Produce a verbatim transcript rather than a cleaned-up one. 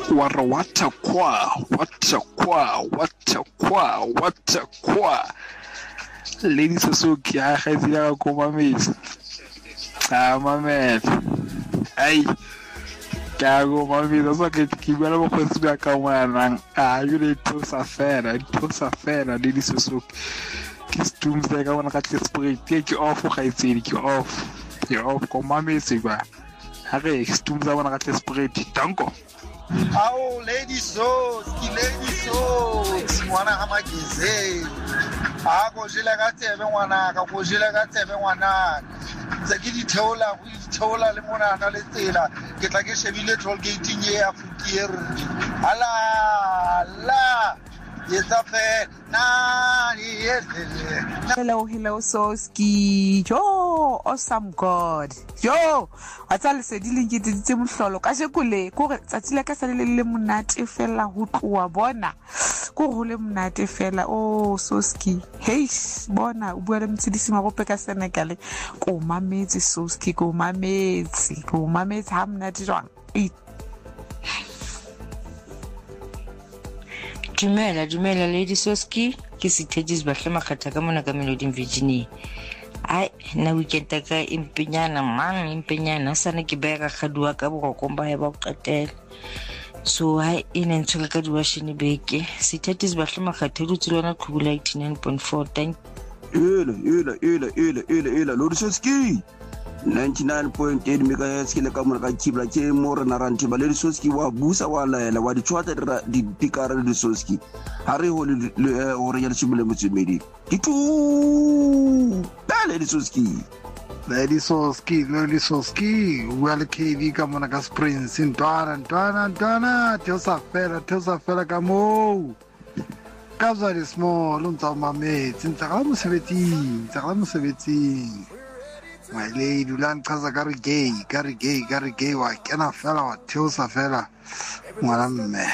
wa re what a kwa what a kwa what a kwa what a kwa Lady Suzuki ha ga dira go mametse ah mamela ai ka go mamela so ke ke bela mo go tswa ka ngwana ah you need to safera to safera Lady Suzuki ke stumze ka bona ka spray take off ga itsedi ke off ke off go mametse ba ha re stumze bona ka spray danko. Aw, Lady Sos, ki Lady Sos, mwana ga mageze. A go jela ka tsebe ngwana ka go jela ka tsebe ngwana. Tse ke di theola go di theola le mona na le tsela. Ke tla ke shebile toll gate ye ya Futier. Ala la. Yetsa fe na yesele. Hello, hello, Soski. Yo, awesome God. Yo, what's all said? Dealing with the Musholo. Kashekule, Kore, Satilaka Salele Munati fella who wa bona. Kurule Munati fella. Oh, Soski. Hey, bona, Uberem Tidissima Opeka Senegale. Go, mameti, Soski, go, mameti, go, mameti, ham natron. Eat. Dumela, dumela Lady Soski, ke sithedis ba hlema khatha ka mona ka Melody Virginia. Ai, na weekend ka impenyana mang impenyana sana ke bega khadua ka bokomba ya ba qetela. So ai ine ntshwe ka diwashini beke. Sithedis ba hlema khatha du tsilwana khubula eighty-nine point four. Thank Ela, ela, ela, ela, ela, ela, Lady Soski. ninety-nine point eight megahertz ke le ka mona ka kibla ke mo re na ranti ba Lady Soski wa busa wa laela wa di tshwata di pikara le Soski ha re ho le o re ya le tshimole motswedi di tu ba Lady Soski Lady Soski, Lady Soski, well K V ka mona ka Springs ntwana ntwana ntwana tiosa fela tiosa fela ka mo ka za di small untsa mametsi ntsa ka mosebetsi ntsa ka mosebetsi my lady ulan chaza kare gay kare gay kare gay wa kena fela wa theosa fela ngwana mme